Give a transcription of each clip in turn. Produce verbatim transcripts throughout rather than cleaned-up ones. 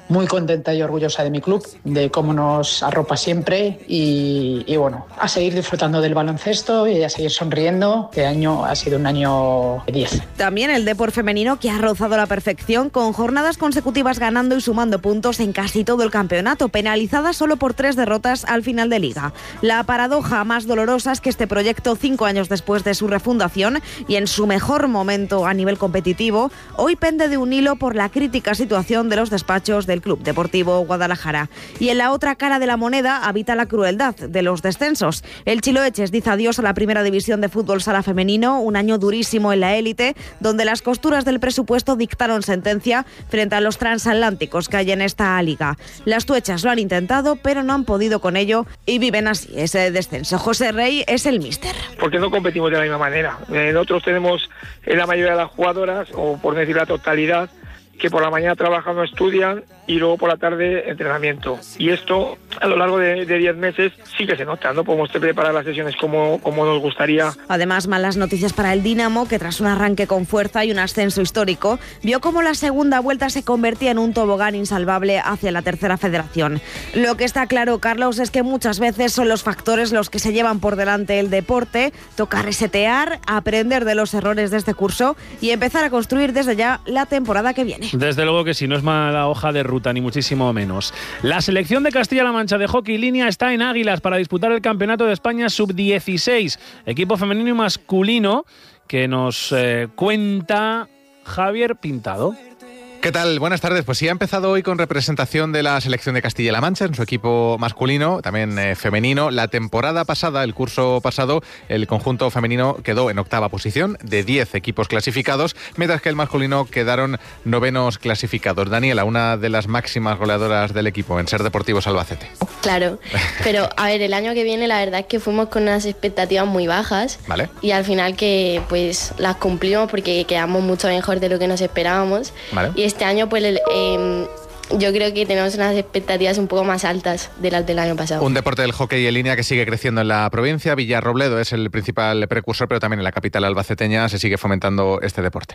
muy contenta y orgullosa de mi club, de cómo nos arropa siempre y, y bueno, a seguir disfrutando del baloncesto y a seguir sonriendo. Este año ha sido un año diez. También el Depor femenino, que ha rozado la perfección con jornadas consecutivas ganando y sumando puntos en casi todo el campeonato, penalizada solo por tres derrotas al final de liga. La paradoja más dolorosa es que este proyecto, cinco años después de su refundación y en su mejor momento a nivel competitivo, hoy pende de un hilo por la crítica situación de los despachos del Club Deportivo Guadalajara. Y en la otra cara de la moneda habita la crueldad de los descensos. El Chiloeches dice adiós a la primera división de fútbol sala femenino, un año durísimo en la élite, donde las costuras del presupuesto dictaron sentencia frente a los transatlánticos que hay en esta liga. Las tuechas lo han intentado, pero no han podido con ello y viven así ese descenso. José Rey es el míster. Porque no competimos de la misma manera. Nosotros tenemos en la mayoría de las jugadoras, o por decir la totalidad, que por la mañana trabajan o estudian y luego por la tarde entrenamiento. Y esto a lo largo de diez meses sí que se nota, no podemos preparar las sesiones como, como nos gustaría. Además, malas noticias para el Dinamo, que tras un arranque con fuerza y un ascenso histórico, vio cómo la segunda vuelta se convertía en un tobogán insalvable hacia la tercera federación. Lo que está claro, Carlos, es que muchas veces son los factores los que se llevan por delante el deporte. Toca resetear, aprender de los errores de este curso y empezar a construir desde ya la temporada que viene. Desde luego que sí, no es mala hoja de ruta, ni muchísimo menos. La selección de Castilla-La Mancha de hockey línea está en Águilas para disputar el Campeonato de España sub dieciséis, equipo femenino y masculino, que nos eh, cuenta Javier Pintado. ¿Qué tal? Buenas tardes. Pues sí, ha empezado hoy con representación de la selección de Castilla-La Mancha en su equipo masculino, también eh, femenino. La temporada pasada, el curso pasado, el conjunto femenino quedó en octava posición de diez equipos clasificados, mientras que el masculino quedaron novenos clasificados. Daniela, una de las máximas goleadoras del equipo en Ser Deportivos Albacete. Claro, pero a ver, el año que viene la verdad es que fuimos con unas expectativas muy bajas, ¿vale? Y al final que pues las cumplimos porque quedamos mucho mejor de lo que nos esperábamos, ¿vale? Y este año pues eh, yo creo que tenemos unas expectativas un poco más altas de las del año pasado. Un deporte del hockey en línea que sigue creciendo en la provincia. Villarrobledo es el principal precursor, pero también en la capital albaceteña se sigue fomentando este deporte.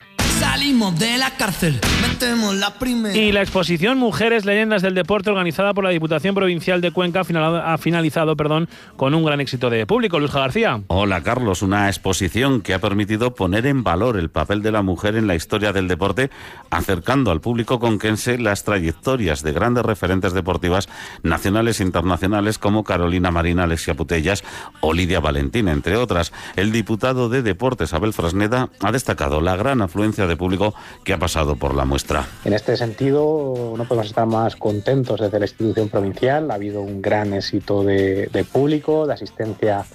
Salimos de la cárcel, metemos la primera. Y la exposición Mujeres Leyendas del Deporte, organizada por la Diputación Provincial de Cuenca, ha finalizado perdón, con un gran éxito de público. Luis García. Hola, Carlos. Una exposición que ha permitido poner en valor el papel de la mujer en la historia del deporte, acercando al público conquense las trayectorias de grandes referentes deportivas nacionales e internacionales como Carolina Marina, Alexia Putellas o Lidia Valentín, entre otras. El diputado de Deportes, Abel Frasneda, ha destacado la gran afluencia de público que ha pasado por la muestra. En este sentido, no podemos estar más contentos desde la institución provincial. Ha habido un gran éxito de, de público, de asistencia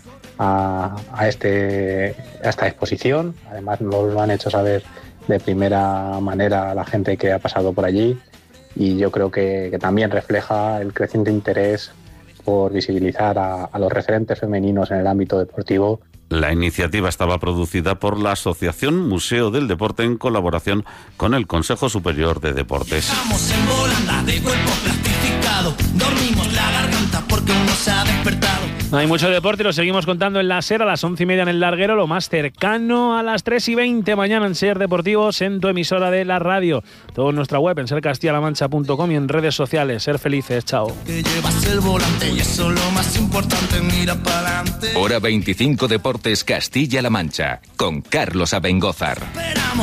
a, a, este, a esta exposición. Además, nos lo han hecho saber de primera manera a la gente que ha pasado por allí, y yo creo que, que también refleja el creciente interés por visibilizar a, a los referentes femeninos en el ámbito deportivo. La iniciativa estaba producida por la Asociación Museo del Deporte en colaboración con el Consejo Superior de Deportes. Estamos en volanda de cuerpo plastificado, dormimos la garganta porque uno se ha despertado. Hay mucho deporte y lo seguimos contando en la SER a las once y media en el Larguero, lo más cercano a las tres y veinte mañana en Ser Deportivos, en tu emisora de la radio. Todo en nuestra web, en ser castilla la mancha punto com y en redes sociales. Ser felices, chao. Que llevas el volante y eso es lo más importante, mira para adelante. Hora veinticinco Deportes Castilla-La Mancha, con Carlos Abengózar.